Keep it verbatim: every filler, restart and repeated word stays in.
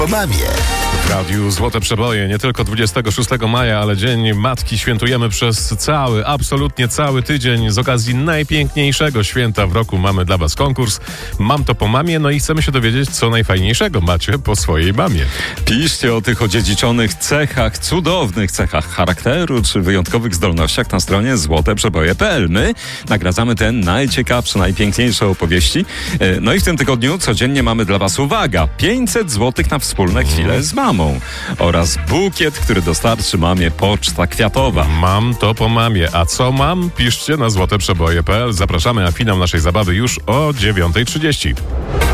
Po mamie. W radiu Złote Przeboje nie tylko dwudziestego szóstego maja, ale Dzień Matki świętujemy przez cały, absolutnie cały tydzień. Z okazji najpiękniejszego święta w roku mamy dla was konkurs Mam to po mamie, no i chcemy się dowiedzieć, co najfajniejszego macie po swojej mamie. Piszcie o tych odziedziczonych cechach, cudownych cechach charakteru czy wyjątkowych zdolnościach na stronie złote przeboje kropka p l. My nagradzamy te najciekawsze, najpiękniejsze opowieści. No i w tym tygodniu codziennie mamy dla was, uwaga, pięćset złotych na wspólne chwile z mamą oraz bukiet, który dostarczy mamie Poczta Kwiatowa. Mam to po mamie. A co mam? Piszcie na złote przeboje kropka p l. Zapraszamy na finał naszej zabawy już o dziewiąta trzydzieści.